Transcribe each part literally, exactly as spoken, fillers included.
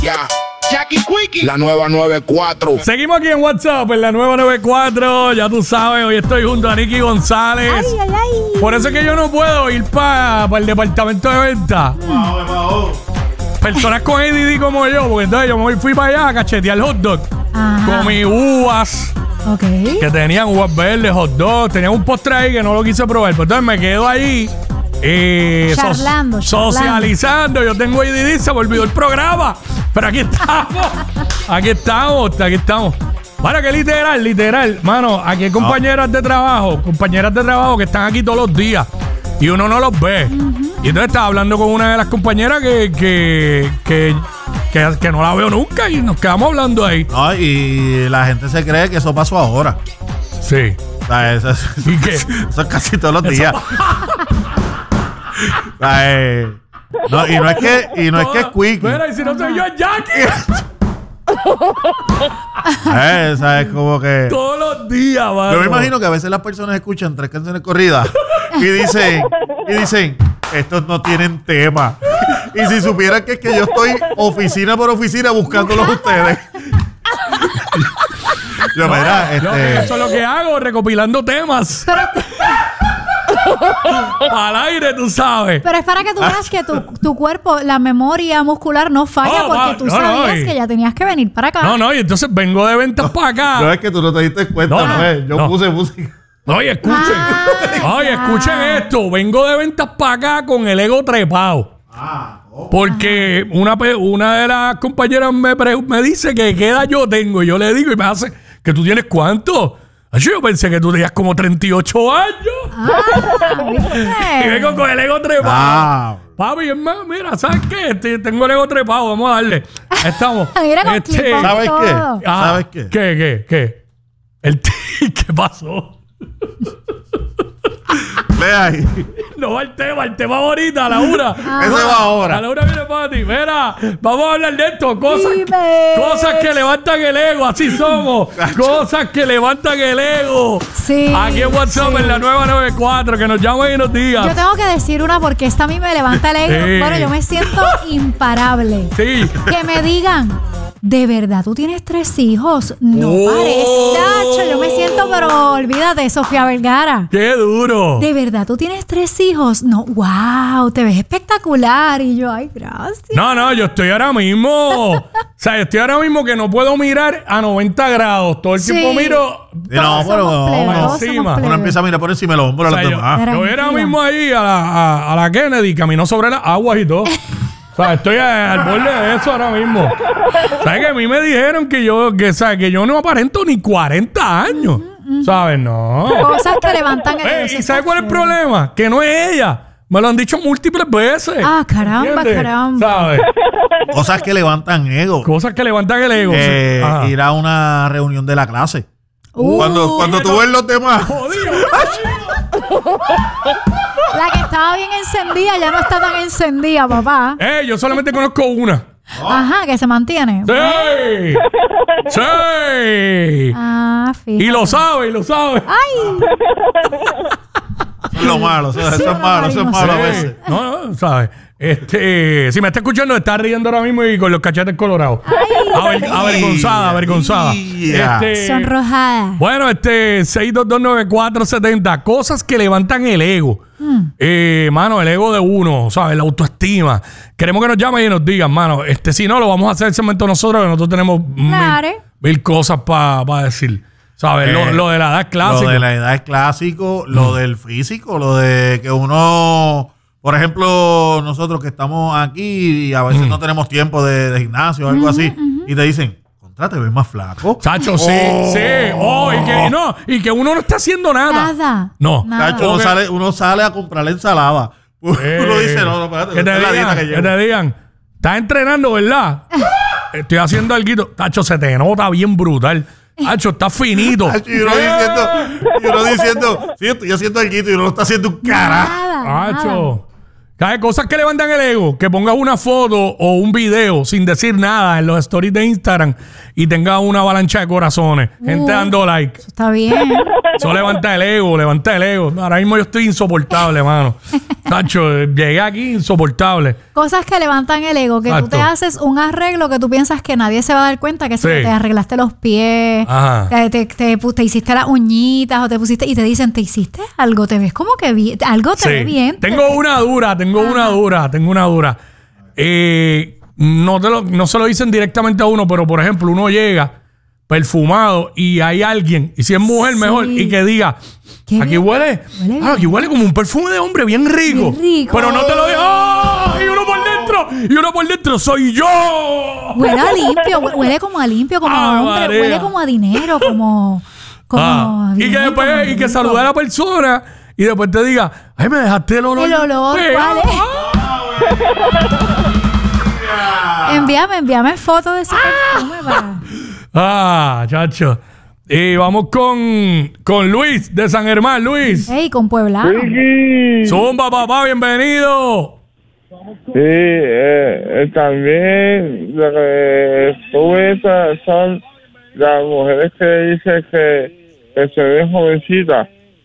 Ya. Jackie Quickie. La nueva noventa y cuatro. Seguimos aquí en WhatsApp, en la nueva noventa y cuatro. Ya tú sabes, hoy estoy junto a Nicky González. Ay, ay, ay. Por eso es que yo no puedo ir para pa el departamento de venta. Personas con A D D como yo, porque entonces yo me fui para allá a cachetear hot dog. Ajá. Comí uvas. Ok. Que tenían uvas verdes, hot dog. Tenían un postre ahí que no lo quise probar. Pero entonces me quedo ahí. Eh, charlando, so- socializando. Yo tengo A D D, se me olvidó el programa. Pero aquí estamos. Aquí estamos, aquí estamos. Bueno, que literal, literal. Mano, aquí hay compañeras de trabajo, compañeras de trabajo que están aquí todos los días. Y uno no los ve. Uh-huh. Y entonces estaba hablando con una de las compañeras que, que, que, que, que no la veo nunca y nos quedamos hablando ahí. No, y la gente se cree que eso pasó ahora. Sí. O sea, eso, es, ¿Y qué? Eso es casi todos los días. O sea, eh, no, y no es que, y no es que es Quickie. Mira, y si no soy yo, es Jackie. Eh, o sea, es como que todos los días, mano. yo me imagino que a veces las personas escuchan tres canciones corridas y dicen, y dicen, estos no tienen tema. Y si supieran que es que yo estoy oficina por oficina buscándolos a ustedes. Yo, No, mira, yo- este, eso es lo que hago, recopilando temas. Al aire, tú sabes. Pero es para que tú veas que tu, tu cuerpo, la memoria muscular no falla Oh, porque va, tú no, sabías no, y- que ya tenías que venir para acá. No, no, y entonces vengo de ventas para acá. no es que tú no te diste cuenta, No, no, es, yo no. puse música. Oye, escuchen. Ah, Oye, ya. escuchen esto. Vengo de ventas para acá con el ego trepado. Porque una, pe- una de las compañeras me, pre- me dice que qué edad yo tengo. Y yo le digo y me hace que tú tienes cuánto. Ay, yo pensé que tú tenías como treinta y ocho años. Ah, ¿viste? Y vengo con el ego trepado. Ah, Papi, hermano, mira, ¿sabes qué? Te- Tengo el ego trepado, vamos a darle. Estamos. Mira con clipón. ¿sabes qué? todo. Ah, ¿Sabes qué? ¿Qué, qué, qué? El t- ¿Qué pasó? Ve ahí. No va el tema, el tema ahorita, a la una. Ese va ahora. A la una viene para ti. Mira, vamos a hablar de esto. Cosas, Dime. cosas que levantan el ego, así somos. Cosas que levantan el ego. Sí, Aquí en WhatsApp, sí. en la nueva noventa y cuatro, que nos llamen y nos digan. Yo tengo que decir una porque esta a mí me levanta el ego. Sí. Bueno, yo me siento imparable. Sí. Que me digan, ¿de verdad tú tienes tres hijos? No Oh. parece. Tacho, yo me siento, pero olvídate, Sofía Vergara. ¡Qué duro! ¿De verdad tú tienes tres hijos? No, wow, te ves espectacular. Y yo, ay, gracias. No, no, yo estoy ahora mismo. O sea, yo estoy ahora mismo que no puedo mirar a noventa grados. Todo el Sí. tiempo miro. Y no, Somos pero plebes, por todos encima. somos uno plebes. empieza a mirar por encima de los hombros O a sea, los yo, demás. yo era Tranquila. mismo ahí a la, a, a la Kennedy, caminó sobre las aguas y todo. O sea, estoy a- al borde de eso ahora mismo. ¿Sabes que a mí me dijeron que yo, que, ¿sabes? Que yo no aparento ni cuarenta años? ¿Sabes? No. Cosas que levantan el Eh, ego. ¿Y Eso sabes está cuál es el chévere. problema? Que no es ella. Me lo han dicho múltiples veces. Ah, caramba, ¿Entiendes? caramba. ¿Sabes? Cosas que levantan ego. Cosas que levantan el ego. Eh, sí. Ajá. ir a una reunión de la clase. Uh, cuando cuando oye, tú no. ves los temas. Jodido. La que estaba bien encendida ya no está tan encendida, papá. Eh, yo solamente conozco una. Ajá, que se mantiene. ¡Sí! ¡Sí! Ah, fíjate. Y lo sabe, y lo sabe. Ay, Eso es lo malo. Eso, eso Sí, es malo. Eso es sí. malo a Sí. veces. No, no, ¿sabes? Este, si me está escuchando, está riendo ahora mismo y con los cachetes colorados. Aver- avergonzada, avergonzada. Yeah. Este, sonrojada. bueno, este, seis dos dos nueve cuatro siete cero, cosas que levantan el ego. Eh, mano, el ego de uno, ¿sabes? La autoestima. Queremos que nos llamen y nos digan, mano, este, si no, lo vamos a hacer el segmento nosotros, que nosotros tenemos Claro. mil, mil cosas para decir. ¿Sabes? Eh, lo, lo de la edad clásica. Lo de la edad es clásico, lo del físico, lo de que uno, por ejemplo, nosotros que estamos aquí y a veces no tenemos tiempo de, de gimnasio o algo así, y te dicen, contra, te ves más flaco. Chacho, sí, Oh. sí. Oh, y que no, y que uno no está haciendo nada. Nada. No. Nada. Chacho, uno Ok. sale, uno sale a comprar la ensalada. Uno Eh, dice, no, no, espérate, que esta te es la digan, dieta que que llevo. te digan, estás entrenando, ¿verdad? Estoy haciendo algo. Tacho, se te nota bien brutal. Tacho, estás finito. Chacho, y uno diciendo, y uno diciendo, sí, estoy haciendo algo y uno no está haciendo un carajo. Nada. nada. Tacho. ¿Sabes? Cosas que levantan el ego. Que pongas una foto o un video sin decir nada en los stories de Instagram y tengas una avalancha de corazones. Gente Uh, dando like. Eso está bien. Eso levanta el ego, levanta el ego. Ahora mismo yo estoy insoportable, mano. Tacho, llegué aquí insoportable. Cosas que levantan el ego, que Exacto. tú te haces un arreglo que tú piensas que nadie se va a dar cuenta, que si Sí. te arreglaste los pies, Ajá. te, te, te pu- te hiciste las uñitas o te pusiste y te dicen, ¿te hiciste algo? ¿Te ves como que bien? Algo te Sí. ve bien. Tengo te- una dura, tengo una dura, tengo una dura. Eh, no, te lo, no se lo dicen directamente a uno, pero por ejemplo, uno llega perfumado y hay alguien, y si es mujer, Sí. mejor, y que diga, Qué aquí bien. huele, Huele ah, aquí bien. huele como un perfume de hombre bien rico. Bien rico. Pero no te lo digo, ¡ah! Y uno por dentro, y uno por dentro, soy yo. Huele a limpio, hue- huele como a limpio, como Ah, a hombre, María. huele como a dinero, como... como Ah, y bien, que después, como y que rico. salude a la persona, y después te diga, ay, me dejaste el olor. El olor, pegado". ¿cuál Envíame, envíame fotos de ese perfume para... Ah, chacho. Y vamos con, con Luis de San Germán. Luis. Ey, con Puebla. Sí, Zumba, papá, bienvenido. sí eh, eh, también lo que tuve esas son las mujeres que dicen que, que se ven jovencitas.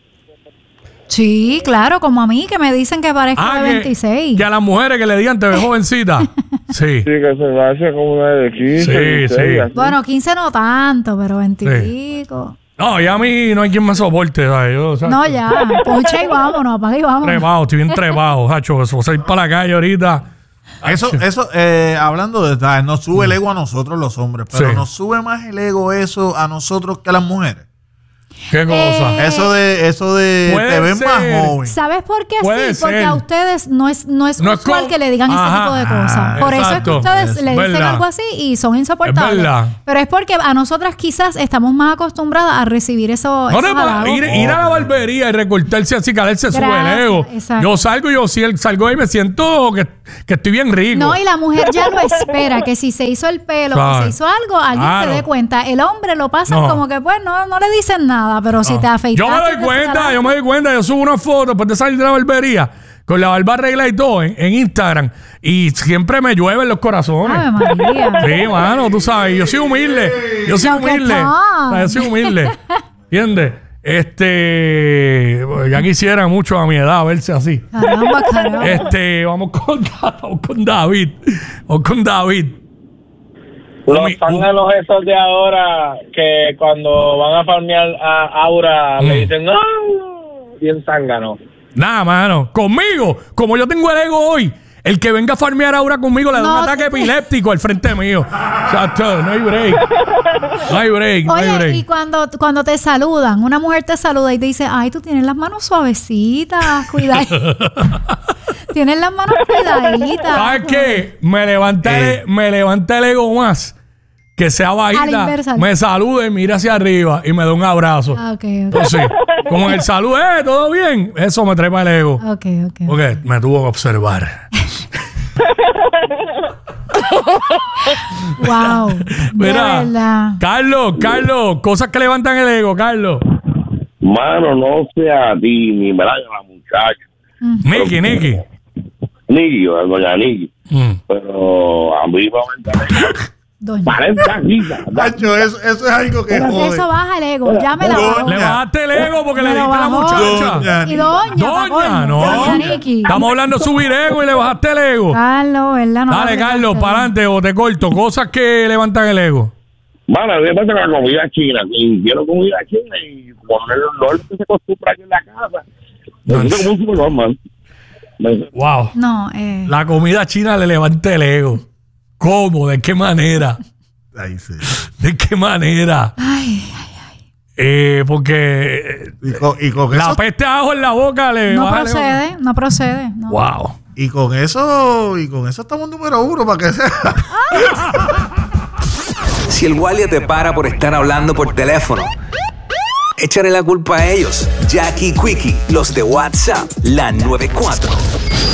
Sí, claro, como a mí, que me dicen que parezco de Ah, que, veintiséis. que a las mujeres que le digan te ves jovencita. Sí. Sí, que se me hace como una de quince, Sí, dieciséis, sí. así. Bueno, quince no tanto, pero veinte y pico. No, y a mí no hay quien me soporte, ¿sabes? Yo, ¿sabes? No, ya, poncha y vámonos, apaga y vámonos. Trepado, estoy bien trepado, hacho. Eso, salir para la calle ahorita. Eso, eso eh, hablando de ¿sabes? Nos sube el ego a nosotros los hombres, pero Sí. nos sube más el ego eso a nosotros que a las mujeres. ¿Qué cosa? Eh, Eso de, eso de Puede te ven ser. más joven. ¿Sabes por qué Puede sí? Porque ser. a ustedes no es, no es No es usual co- que le digan Ajá. ese tipo de cosas. Ah, Por eso es exacto. que ustedes Es le dicen verdad. algo así y son insoportables. Es verdad. Pero es porque a nosotras quizás estamos más acostumbradas a recibir eso. No esos te puedes halagos. ir, ir a la barbería y recortarse así, caerse sube el Gracias, ego. exacto. Yo salgo y yo sí, salgo ahí y me siento que, que estoy bien rico. No, y la mujer ya lo espera, que si se hizo el pelo o Claro. se hizo algo, alguien Claro. se dé cuenta. El hombre lo pasa No. como que, pues, no, no le dicen nada, pero si te afeitas. Yo me doy cuenta, yo me doy cuenta, yo subo una foto después de salir de la barbería con la barba arreglada y todo en, en Instagram y siempre me llueven los corazones. Ave María. Sí, mano, tú sabes, yo soy humilde. Yo soy Lo que humilde. son. O sea, yo soy humilde. ¿Entiendes? Este, pues, ya quisiera mucho a mi edad verse así. Caramba, caramba. Este, vamos con, vamos con David. Vamos con David. Los Umi- zánganos esos de ahora que cuando van a farmear a Aura Mm. le dicen ¡no! Bien zángano. Nada, mano. Conmigo, como yo tengo el ego hoy, el que venga a farmear ahora conmigo le da No, un ataque te- epiléptico al frente mío. Exacto, no hay break. No hay break, no hay Oye, y break. cuando, cuando te saludan, una mujer te saluda y te dice, ay, tú tienes las manos suavecitas, cuidaditas. Tienes las manos cuidaditas. ¿Sabes qué? Me levanta, Eh. el, me levanta el ego más. Que sea A la bajita, inversa. me salude, mira hacia arriba y me da un abrazo. Ah, ok, ok. Entonces, como en el saludo, ¿eh? ¿Todo bien? Eso me trepa el ego. Ok, ok. Porque me tuvo que observar. Wow. De Mira, verdad. Carlos, Carlos, cosas que levantan el ego, Carlos. Mano, no sea a ti, ni me la haga la muchacha. Nicky, Nicky. Niki, doña Niki. Mm. Pero a mí va a aumentar. Doña. Parece aquí. Nacho, eso, eso es algo que jode. Eso baja el ego. Ya me la Doña. bajó. Le bajaste el ego porque Me le lo diste a la bajó. muchacha. Doña. Y doña. pa' Doña, colmo. no. Doña Nicky. Estamos hablando de subir ego y le bajaste el ego. Carlos, ¿verdad? No Dale, me Carlos, aplicaste. para adelante o te corto. Cosas que levantan el ego. Mano, a mí me pasa con la comida china. Y quiero comida china y como no es lo que se acostumbra aquí en la casa. Me siento como un superman, man. Me- Wow. No, eh. La comida china le levanta el ego. ¿Cómo? ¿De qué manera? Ahí sí. ¿De qué manera? Ay, Eh, porque Y con, y con la eso, peste de ajo en la boca le no baja el ego. procede, no procede. No. Wow. y con eso, y con eso estamos número uno para que sea. Si el guardia te para por estar hablando por teléfono, échale la culpa a ellos. Jackie Quickie, los de WhatsApp, la noventa y cuatro.